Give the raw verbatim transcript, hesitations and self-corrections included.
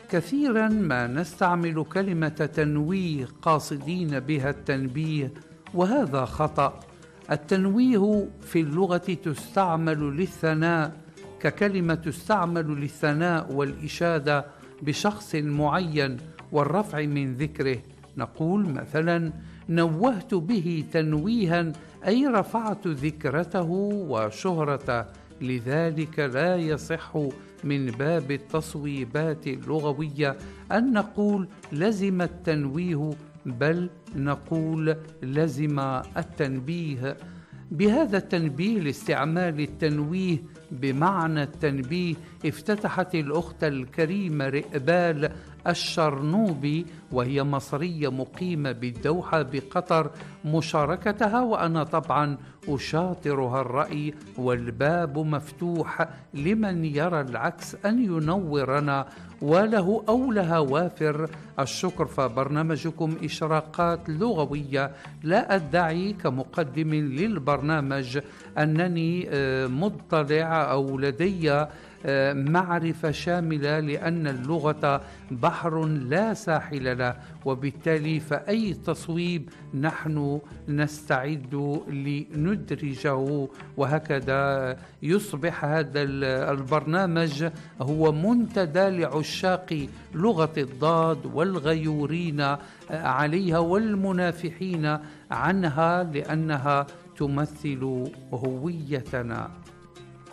كثيرا ما نستعمل كلمة تنويه قاصدين بها التنبيه، وهذا خطأ. التنويه في اللغة تستعمل للثناء، ككلمة تستعمل للثناء والإشادة بشخص معين والرفع من ذكره. نقول مثلا: نوهت به تنويها، أي رفعت ذكرته وشهرته. لذلك لا يصح من باب التصويبات اللغوية أن نقول لزم التنويه، بل نقول لزم التنبيه. بهذا التنبيه لاستعمال التنويه بمعنى التنبيه افتتحت الأخت الكريمة رئبال الشرنوبي، وهي مصرية مقيمة بالدوحة بقطر، مشاركتها، وأنا طبعا أشاطرها الرأي، والباب مفتوح لمن يرى العكس أن ينورنا، وله أو لها وافر الشكر. فبرنامجكم إشراقات لغوية. لا أدعي كمقدم للبرنامج أنني مطلع أو لدي معرفة شاملة، لأن اللغة بحر لا ساحل له، وبالتالي فأي تصويب نحن نستعد لندرجه، وهكذا يصبح هذا البرنامج هو منتدى لعشاق لغة الضاد والغيورين عليها والمنافحين عنها، لأنها تمثل هويتنا.